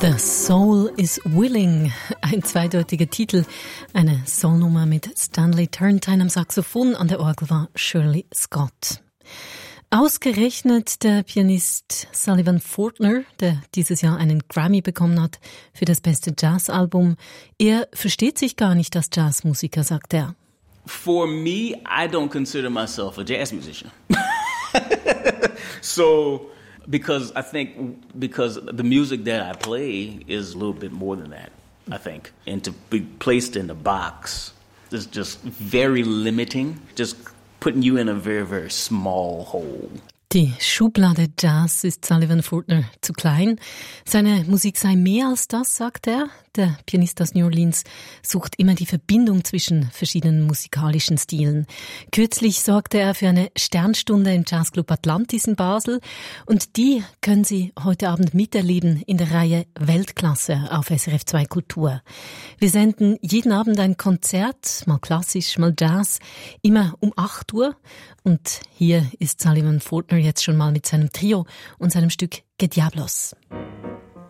The Soul is Willing, ein zweideutiger Titel, eine Soulnummer mit Stanley Turrentine am Saxophon, an der Orgel war Shirley Scott. Ausgerechnet der Pianist Sullivan Fortner, der dieses Jahr einen Grammy bekommen hat für das beste Jazzalbum, er versteht sich gar nicht als Jazzmusiker, sagt er. For me, I don't consider myself a jazz musician. So, because the music that I play is a little bit more than that, I think. And to be placed in a box is just very limiting, just putting you in a very, very small hole. Die Schublade Jazz ist Sullivan Fortner zu klein. Seine Musik sei mehr als das, sagt er. Der Pianist aus New Orleans sucht immer die Verbindung zwischen verschiedenen musikalischen Stilen. Kürzlich sorgte er für eine Sternstunde im Jazzclub Atlantis in Basel und die können Sie heute Abend miterleben in der Reihe Weltklasse auf SRF 2 Kultur. Wir senden jeden Abend ein Konzert, mal klassisch, mal Jazz, immer um 8 Uhr. Und hier ist Sullivan Fortner jetzt schon mal mit seinem Trio und seinem Stück Que Diablos.